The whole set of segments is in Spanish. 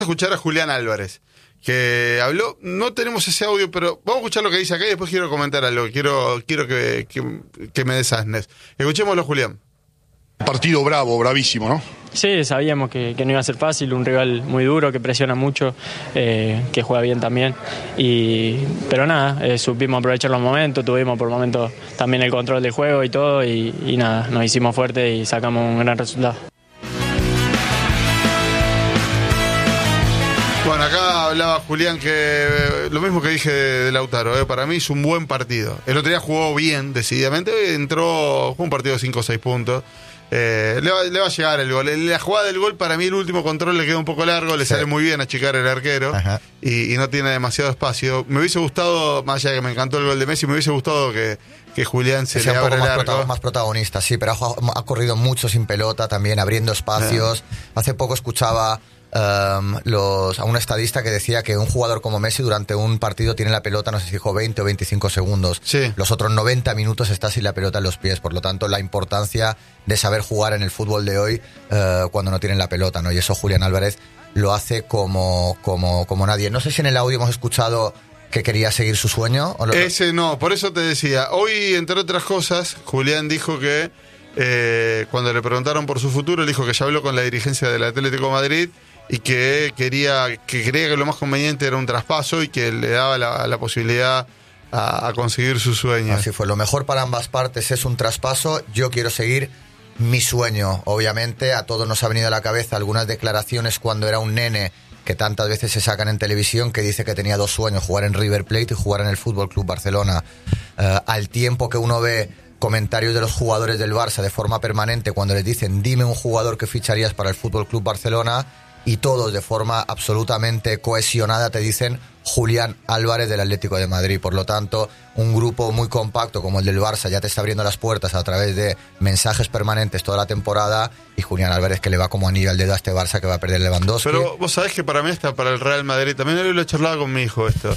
Escuchar a Julián Álvarez, que habló. No tenemos ese audio, pero vamos a escuchar lo que dice acá y después quiero comentar algo. Quiero que me desasnes. Escuchémoslo, Julián. Partido bravo, bravísimo, ¿no? Sí, sabíamos que no iba a ser fácil, un rival muy duro, que presiona mucho, que juega bien también. Pero nada, supimos aprovechar los momentos, tuvimos por momentos también el control del juego y todo, y nada, nos hicimos fuertes y sacamos un gran resultado. Bueno, acá hablaba Julián que lo mismo que dije de Lautaro, para mí es un buen partido. El otro día jugó bien, decididamente, jugó un partido de 5 o 6 puntos. Le va a llegar el gol. La jugada del gol, para mí el último control le queda un poco largo, le sale muy bien achicar el arquero y no tiene demasiado espacio. Me hubiese gustado, más allá de que me encantó el gol de Messi, me hubiese gustado que Julián se le abra el arco. Más protagonista, sí, pero ha corrido mucho sin pelota también, abriendo espacios. Hace poco escuchaba a un estadista que decía que un jugador como Messi durante un partido tiene la pelota, no sé si dijo 20 o 25 segundos. Sí. Los otros 90 minutos está sin la pelota en los pies. Por lo tanto, la importancia de saber jugar en el fútbol de hoy cuando no tienen la pelota, ¿no? Y eso Julián Álvarez lo hace como nadie. No sé si en el audio hemos escuchado que quería seguir su sueño. Ese no, por eso te decía. Hoy, entre otras cosas, Julián dijo que cuando le preguntaron por su futuro, él dijo que ya habló con la dirigencia del Atlético de Madrid y que creía que lo más conveniente era un traspaso y que le daba la posibilidad a conseguir su sueño. Así fue, lo mejor para ambas partes es un traspaso. Yo quiero seguir mi sueño. Obviamente a todos nos ha venido a la cabeza algunas declaraciones cuando era un nene que tantas veces se sacan en televisión, que dice que tenía 2 sueños, jugar en River Plate y jugar en el Fútbol Club Barcelona. Al tiempo que uno ve comentarios de los jugadores del Barça de forma permanente cuando les dicen dime un jugador que ficharías para el Fútbol Club Barcelona, y todos de forma absolutamente cohesionada te dicen Julián Álvarez del Atlético de Madrid. Por lo tanto, un grupo muy compacto como el del Barça ya te está abriendo las puertas a través de mensajes permanentes toda la temporada, y Julián Álvarez que le va como anillo al dedo a este Barça que va a perder Lewandowski. Pero vos sabés que para mí está para el Real Madrid. También hoy lo he charlado con mi hijo esto.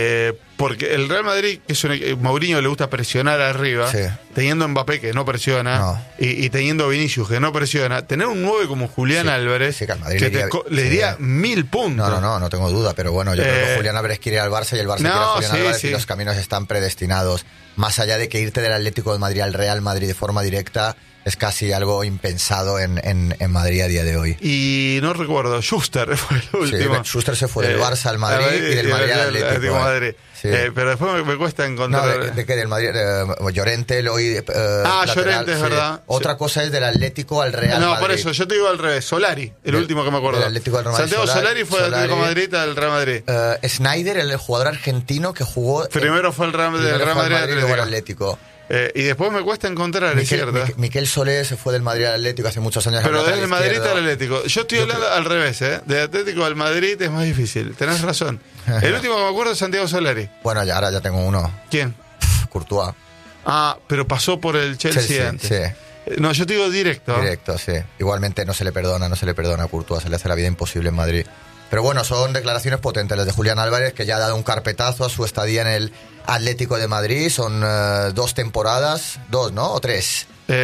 Porque el Real Madrid, que es Mourinho le gusta presionar arriba, sí, teniendo a Mbappé que no presiona, y teniendo a Vinicius que no presiona, tener un 9 como Julián Álvarez, sí, que al Madrid le diría 1000 puntos. No tengo duda, pero bueno, yo creo que Julián Álvarez quiere ir al Barça y el Barça quiere a Julián Álvarez, y los caminos están predestinados. Más allá de que irte del Atlético de Madrid al Real Madrid de forma directa es casi algo impensado en Madrid a día de hoy. Y no recuerdo, Schuster fue el último. Sí, Schuster se fue del Barça al Madrid y del Madrid al Atlético. Madrid. Sí. Pero después me cuesta encontrar. No, ¿de qué? Del Madrid. Llorente, hoy. Llorente, es verdad. Otra cosa es del Atlético al Real Madrid. No, por eso, yo te digo al revés. Solari, último que me acuerdo. Del Atlético al Real Madrid. Santiago Solari fue del Atlético de Madrid al Real Madrid. Snyder, el jugador argentino que jugó. Primero fue el Real Madrid y luego al Atlético. Y después me cuesta encontrar, es cierto. Miquel Solé se fue del Madrid al Atlético hace muchos años. Pero desde el Madrid al Atlético. Yo estoy hablando al revés, Del Atlético al Madrid es más difícil. Tenés razón. El último que me acuerdo es Santiago Solari. Bueno, ahora ya tengo uno. ¿Quién? Courtois. Pero pasó por el Chelsea antes. Sí. No, yo te digo directo. Directo, sí. Igualmente no se le perdona a Courtois. Se le hace la vida imposible en Madrid. Pero bueno, son declaraciones potentes las de Julián Álvarez, que ya ha dado un carpetazo a su estadía en el Atlético de Madrid. Son 2 temporadas, 2, ¿no? ¿O 3?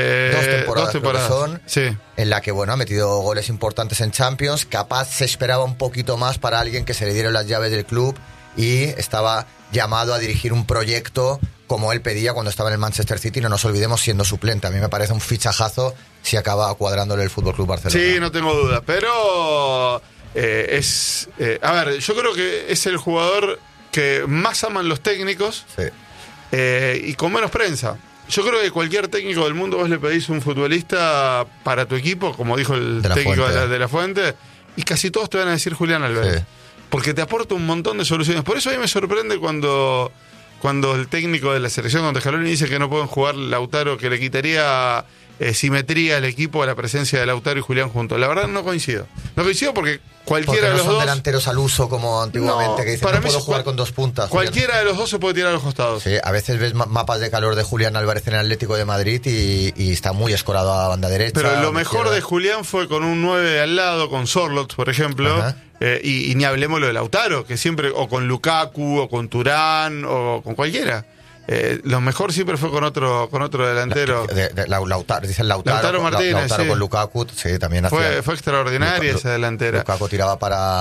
2 temporadas, creo que son, sí, en la que bueno, ha metido goles importantes en Champions. Capaz se esperaba un poquito más para alguien que se le dieron las llaves del club y estaba llamado a dirigir un proyecto como él pedía cuando estaba en el Manchester City. No nos olvidemos, siendo suplente. A mí me parece un fichajazo si acaba cuadrándole el FC Barcelona. Sí, no tengo duda, pero a ver, yo creo que es el jugador que más aman los técnicos, sí, y con menos prensa. Yo creo que cualquier técnico del mundo, vos le pedís un futbolista para tu equipo, como dijo el técnico de la Fuente, y casi todos te van a decir Julián Álvarez, sí, porque te aporta un montón de soluciones. Por eso a mí me sorprende cuando el técnico de la selección, cuando Scaloni dice que no pueden jugar Lautaro, que le quitaría simetría al equipo a la presencia de Lautaro y Julián juntos. La verdad no coincido porque cualquiera de los dos... no son delanteros al uso como antiguamente, que dicen no puedo jugar con 2 puntas. Cualquiera de los dos se puede tirar a los costados. Sí, a veces ves mapas de calor de Julián Álvarez en el Atlético de Madrid y está muy escorado a banda derecha. Pero lo mejor de Julián fue con un 9 al lado, con Sorloth, por ejemplo, y ni hablemos lo de Lautaro, que siempre, o con Lukaku, o con Turán, o con cualquiera. lo mejor siempre fue con otro delantero. Lautaro Martínez, Lautaro sí. Con Lukaku, sí, también Fue extraordinaria esa delantera. Lukaku tiraba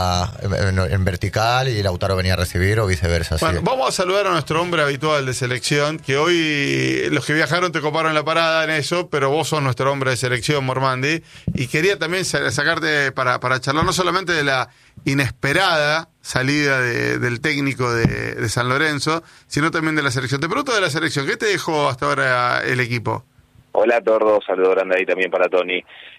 en vertical y Lautaro venía a recibir o viceversa. Bueno, sí. vamos a saludar a nuestro hombre habitual de selección, que hoy los que viajaron te coparon la parada en eso, pero vos sos nuestro hombre de selección, Mormandi, y quería también sacarte para charlar no solamente de la inesperada salida del técnico de San Lorenzo, sino también de la selección. Te pregunto de la selección, ¿qué te dejó hasta ahora el equipo? Hola, Tordo, saludo grande ahí también para Tony.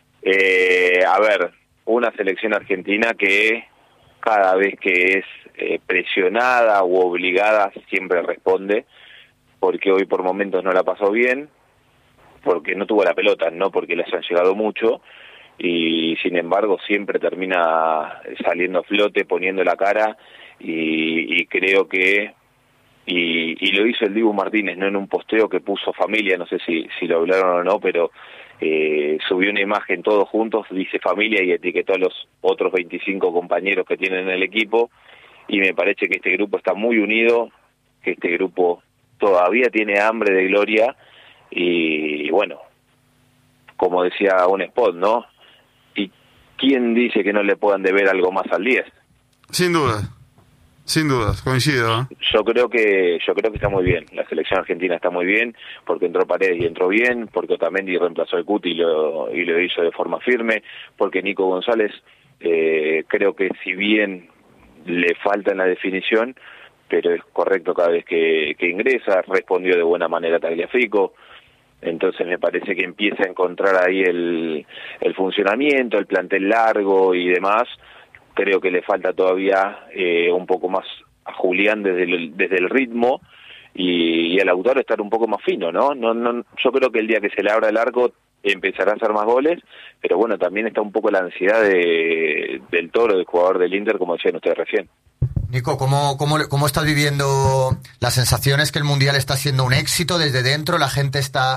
A ver, una selección argentina que cada vez que es presionada o obligada siempre responde, porque hoy por momentos no la pasó bien, porque no tuvo la pelota, no porque les han llegado mucho, y sin embargo siempre termina saliendo a flote, poniendo la cara, y creo que y lo hizo el Dibu Martínez, no en un posteo que puso familia, no sé si lo hablaron o no, pero subió una imagen todos juntos, dice familia, y etiquetó a los otros 25 compañeros que tienen en el equipo, y me parece que este grupo está muy unido, que este grupo todavía tiene hambre de gloria, y bueno, como decía un spot, ¿no? ¿Y quién dice que no le puedan deber algo más al 10? Sin dudas, coincido, ¿eh? Yo creo que está muy bien. La selección argentina está muy bien, porque entró Paredes y entró bien, porque Otamendi reemplazó al Cuti y lo hizo de forma firme, porque Nico González creo que si bien le falta en la definición, pero es correcto cada vez que ingresa, respondió de buena manera Tagliafico. Entonces me parece que empieza a encontrar ahí el funcionamiento, el plantel largo y demás. Creo que le falta todavía un poco más a Julián desde el ritmo y al Lautaro estar un poco más fino, ¿no? No, yo creo que el día que se le abra el arco empezará a hacer más goles, pero bueno, también está un poco la ansiedad del Toro, del jugador del Inter, como decían ustedes recién. Nico, ¿cómo estás viviendo las sensaciones que el Mundial está siendo un éxito desde dentro? La gente está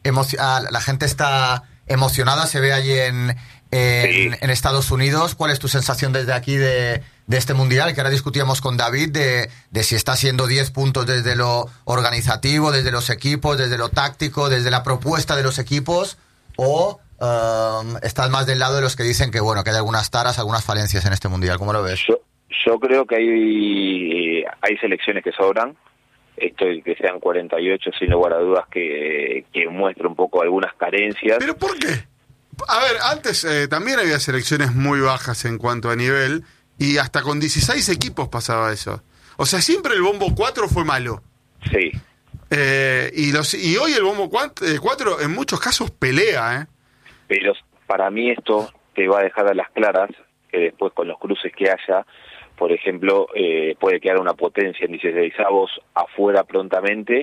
emocionada, se ve allí en Estados Unidos. ¿Cuál es tu sensación desde aquí de este Mundial? Que ahora discutíamos con David de si está siendo 10 puntos desde lo organizativo, desde los equipos, desde lo táctico, desde la propuesta de los equipos, o estás más del lado de los que dicen que bueno, que hay algunas taras, algunas falencias en este Mundial. ¿Cómo lo ves? Yo creo que hay selecciones que sobran. Esto de que sean 48, sin lugar a dudas, que muestra un poco algunas carencias. ¿Pero por qué? A ver, antes también había selecciones muy bajas en cuanto a nivel, y hasta con 16 equipos pasaba eso. O sea, siempre el bombo 4 fue malo. Sí. Y hoy el bombo 4 en muchos casos pelea, ¿eh? Pero para mí esto te va a dejar a las claras que después con los cruces que haya, por ejemplo, puede quedar una potencia en 16avos afuera prontamente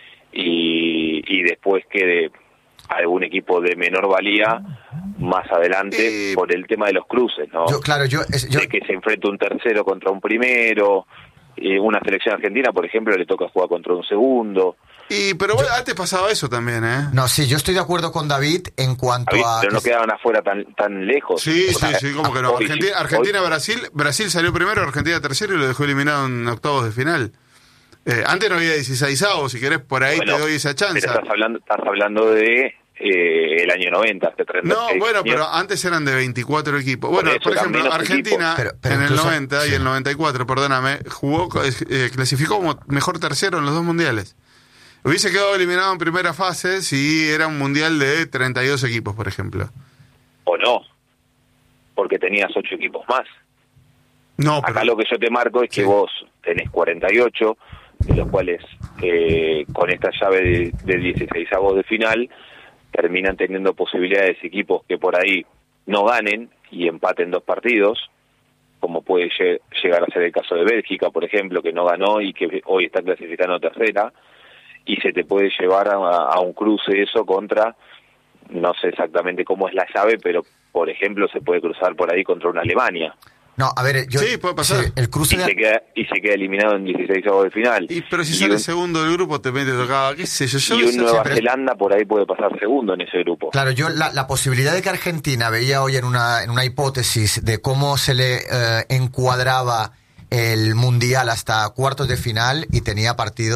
y después quede algún equipo de menor valía más adelante por el tema de los cruces, ¿no? De que se enfrenta un tercero contra un primero, una selección argentina, por ejemplo, le toca jugar contra un segundo. Pero antes pasaba eso también, ¿eh? No, sí, yo estoy de acuerdo con David en cuanto a... Pero no quedaban afuera tan lejos. Sí, como que no. Brasil salió primero, Argentina tercero y lo dejó eliminado en octavos de final. Antes no había 16avos, si querés por ahí te doy esa chance. Pero estás hablando de el año 90, hace 36 No, bueno, años. pero antes eran de 24 equipos. Bueno, por ejemplo, Argentina pero en incluso, el 90 y el 94, perdóname, clasificó como mejor tercero en los dos mundiales. Hubiese quedado eliminado en primera fase si era un mundial de 32 equipos, por ejemplo. O no, porque tenías 8 equipos más. No, pero... Acá lo que yo te marco es que vos tenés 48, de los cuales con esta llave de 16avos de final terminan teniendo posibilidades equipos que por ahí no ganen y empaten 2 partidos, como puede llegar a ser el caso de Bélgica, por ejemplo, que no ganó y que hoy está clasificando tercera, y se te puede llevar a un cruce eso contra, no sé exactamente cómo es la llave, pero por ejemplo se puede cruzar por ahí contra una Alemania. No, a ver, sí, puede pasar. Sí, el cruce y se queda eliminado en 16avos de final. Pero si sale segundo del grupo te tocaba, qué sé yo. Y un Nueva Zelanda por ahí puede pasar segundo en ese grupo. Claro, yo la posibilidad de que Argentina veía hoy en una hipótesis de cómo se le encuadraba el Mundial hasta cuartos de final y tenía partidos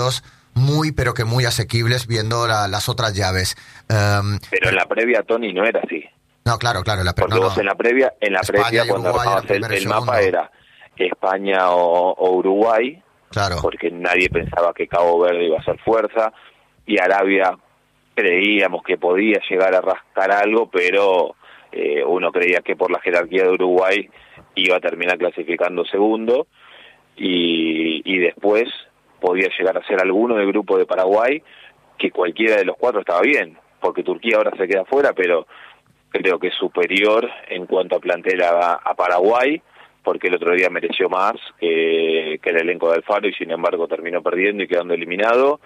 muy, pero que muy asequibles viendo las otras llaves. Pero en la previa, Tony, no era así. No, claro, Porque vos en la previa España cuando Uruguay, armabas el mapa era España o Uruguay, claro, porque nadie pensaba que Cabo Verde iba a hacer fuerza, y Arabia creíamos que podía llegar a rascar algo, pero uno creía que por la jerarquía de Uruguay iba a terminar clasificando segundo, y después podía llegar a ser alguno del grupo de Paraguay, que cualquiera de los cuatro estaba bien, porque Turquía ahora se queda fuera, pero creo que es superior en cuanto a plantel a Paraguay, porque el otro día mereció más que el elenco de Alfaro, y sin embargo terminó perdiendo y quedando eliminado,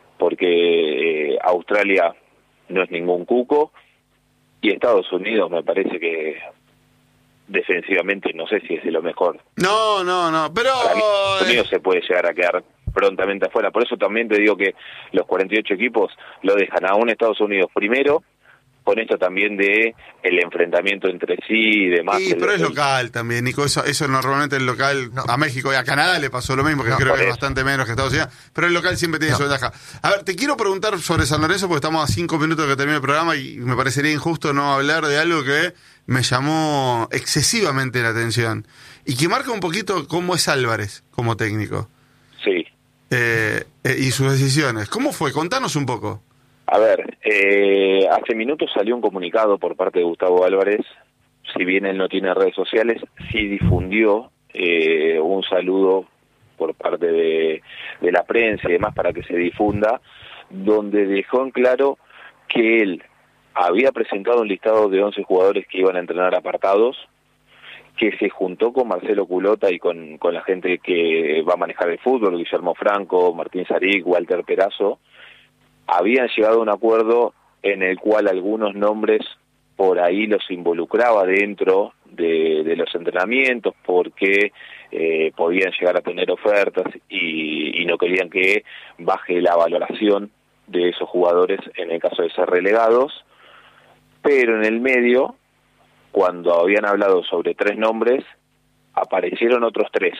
porque Australia no es ningún cuco, y Estados Unidos me parece que defensivamente no sé si es de lo mejor. No, pero... Estados Unidos se puede llegar a quedar prontamente afuera, por eso también te digo que los 48 equipos lo dejan a un Estados Unidos primero, con esto también de el enfrentamiento entre sí y demás. Sí, pero es local también, Nico, eso normalmente es local. No. A México y a Canadá le pasó lo mismo, que creo que es bastante menos que Estados Unidos, pero el local siempre tiene su ventaja. A ver, te quiero preguntar sobre San Lorenzo, porque estamos a 5 minutos de que termine el programa y me parecería injusto no hablar de algo que me llamó excesivamente la atención y que marca un poquito cómo es Álvarez como técnico. Sí. Y sus decisiones. ¿Cómo fue? Contanos un poco. A ver, hace minutos salió un comunicado por parte de Gustavo Álvarez, si bien él no tiene redes sociales, sí difundió un saludo por parte de la prensa y demás para que se difunda, donde dejó en claro que él había presentado un listado de 11 jugadores que iban a entrenar apartados, que se juntó con Marcelo Culota y con la gente que va a manejar el fútbol, Guillermo Franco, Martín Saric, Walter Perazo. Habían llegado a un acuerdo en el cual algunos nombres por ahí los involucraba dentro de los entrenamientos porque podían llegar a tener ofertas y no querían que baje la valoración de esos jugadores en el caso de ser relegados, pero en el medio, cuando habían hablado sobre 3 nombres, aparecieron otros 3.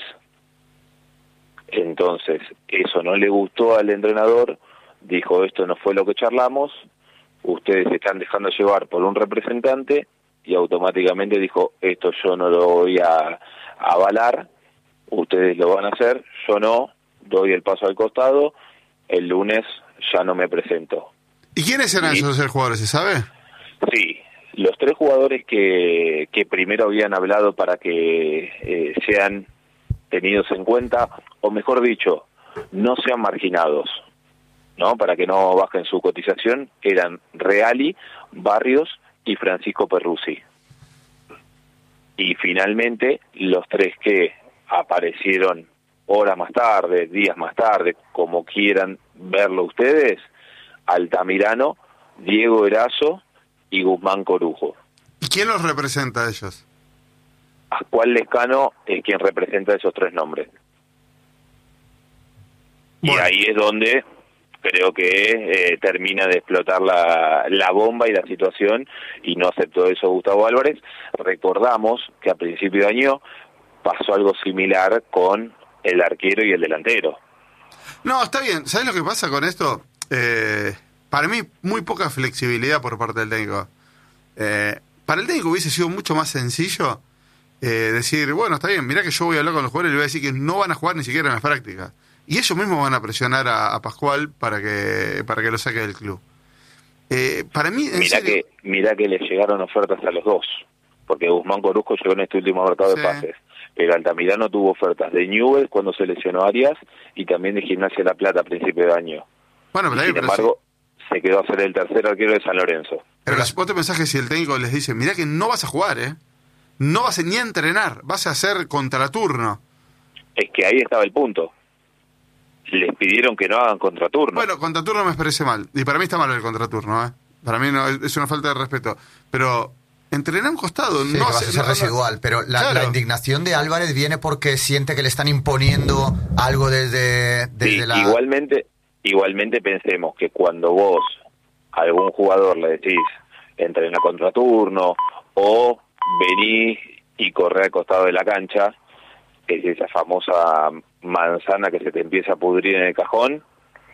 Entonces, eso no le gustó al entrenador, dijo, esto no fue lo que charlamos, ustedes se están dejando llevar por un representante, y automáticamente dijo, esto yo no lo voy a avalar, ustedes lo van a hacer, yo no, doy el paso al costado, el lunes ya no me presento. ¿Y quiénes eran esos 3 jugadores, se sabe? Sí, los 3 jugadores que primero habían hablado para que sean tenidos en cuenta, o mejor dicho, no sean marginados, ¿no? Para que no bajen su cotización, eran Reali, Barrios y Francisco Perruzzi. Y finalmente, los 3 que aparecieron horas más tarde, días más tarde, como quieran verlo ustedes, Altamirano, Diego Erazo y Guzmán Corujo. ¿Y quién los representa a ellos? Pascual Lescano es quien representa esos 3 nombres. Bueno. Y ahí es donde creo que termina de explotar la bomba y la situación, y no aceptó eso Gustavo Álvarez. Recordamos que a principio de año pasó algo similar con el arquero y el delantero. No, está bien. ¿Sabes lo que pasa con esto? Para mí, muy poca flexibilidad por parte del técnico. Para el técnico hubiese sido mucho más sencillo decir, bueno, está bien, mirá que yo voy a hablar con los jugadores y le voy a decir que no van a jugar ni siquiera en las prácticas. Y ellos mismos van a presionar a Pascual para que lo saque del club. Para mí, Mirá que le llegaron ofertas a los 2, porque Guzmán Corujo llegó en este último mercado de pases. Pero Altamirano tuvo ofertas de Newell's cuando se lesionó Arias y también de Gimnasia La Plata a principio de año. Bueno, pero sin embargo, se quedó a ser el tercer arquero de San Lorenzo. Pero vos te pensás que si el técnico les dice, mirá que no vas a jugar, no vas ni a entrenar, vas a hacer contraturno. Es que ahí estaba el punto. Les pidieron que no hagan contraturno. Bueno, contraturno me parece mal. Y para mí está mal el contraturno, Para mí no, es una falta de respeto. Pero entrenar a un costado. Sí, no va a ser residual. Pero la indignación de Álvarez viene porque siente que le están imponiendo algo desde sí, la... Igualmente pensemos que cuando vos a algún jugador le decís entrena contraturno o vení y corre al costado de la cancha, es esa famosa manzana que se te empieza a pudrir en el cajón,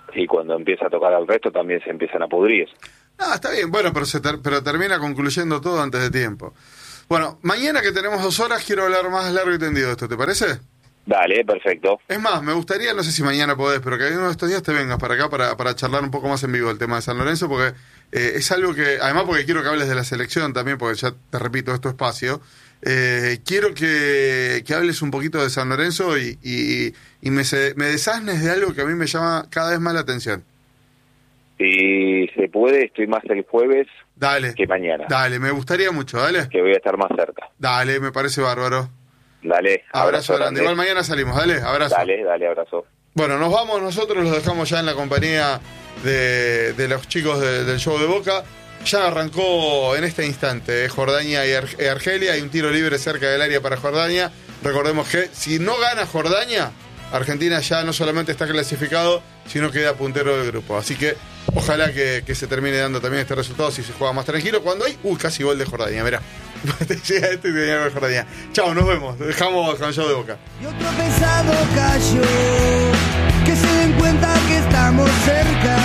y cuando empieza a tocar al resto también se empiezan a pudrir. Ah, está bien, bueno, pero termina concluyendo todo antes de tiempo. Bueno, mañana que tenemos 2 horas quiero hablar más largo y tendido de esto, ¿te parece? Dale, perfecto. Es más, me gustaría, no sé si mañana podés, pero que uno de estos días te vengas para acá para charlar un poco más en vivo el tema de San Lorenzo, porque es algo que, además porque quiero que hables de la selección también, porque ya te repito, es tu espacio. Quiero que hables un poquito de San Lorenzo y me desasnes de algo que a mí me llama cada vez más la atención. Si se puede, estoy más el jueves que mañana. Dale, me gustaría mucho, dale. Que voy a estar más cerca. Dale, me parece bárbaro. Dale, abrazo grande. Igual mañana salimos, dale, abrazo. Dale, abrazo. Bueno, nos vamos nosotros, los dejamos ya en la compañía de los chicos del show de Boca. Ya arrancó en este instante Jordania y Argelia. Hay un tiro libre cerca del área para Jordania. Recordemos que si no gana Jordania, Argentina ya no solamente está clasificado, sino queda puntero del grupo. Así que ojalá que se termine dando también este resultado si se juega más tranquilo. Cuando hay, casi gol de Jordania, mirá. Llega este y tenía gol de Jordania. Chao, nos vemos. Dejamos con el show de Boca. Y otro pesado cayó, que se den cuenta que estamos cerca.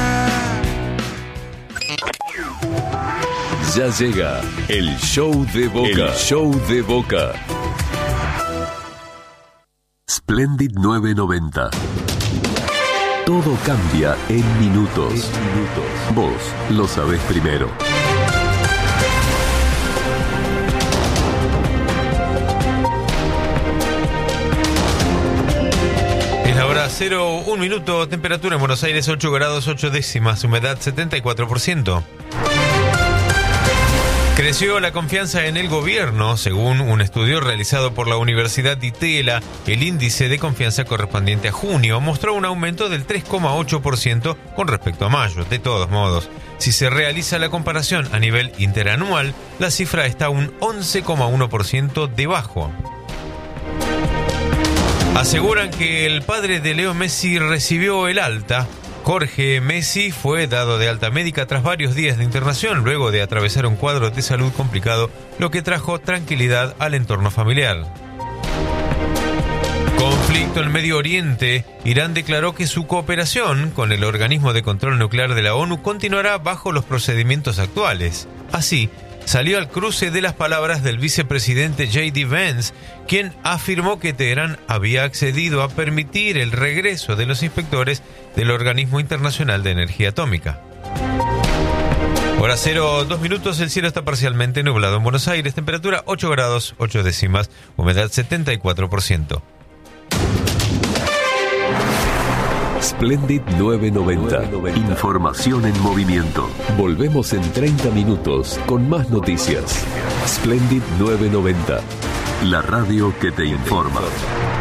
Ya llega el show de Boca. El show de Boca. Splendid 990. Todo cambia en minutos. Vos lo sabés primero. Es la hora 01 minuto, temperatura en Buenos Aires 8 grados 8 décimas, humedad 74%. Creció la confianza en el gobierno, según un estudio realizado por la Universidad de Itela. El índice de confianza correspondiente a junio mostró un aumento del 3,8% con respecto a mayo. De todos modos, si se realiza la comparación a nivel interanual, la cifra está un 11,1% debajo. Aseguran que el padre de Leo Messi recibió el alta. Jorge Messi fue dado de alta médica tras varios días de internación luego de atravesar un cuadro de salud complicado, lo que trajo tranquilidad al entorno familiar. Conflicto en Medio Oriente. Irán declaró que su cooperación con el organismo de control nuclear de la ONU continuará bajo los procedimientos actuales. Así, salió al cruce de las palabras del vicepresidente J.D. Vance, quien afirmó que Teherán había accedido a permitir el regreso de los inspectores del Organismo Internacional de Energía Atómica. Hora 02 minutos, el cielo está parcialmente nublado en Buenos Aires, temperatura 8 grados 8 décimas, humedad 74%. Splendid 990. Información en movimiento. Volvemos en 30 minutos con más noticias. Splendid 990. La radio que te informa.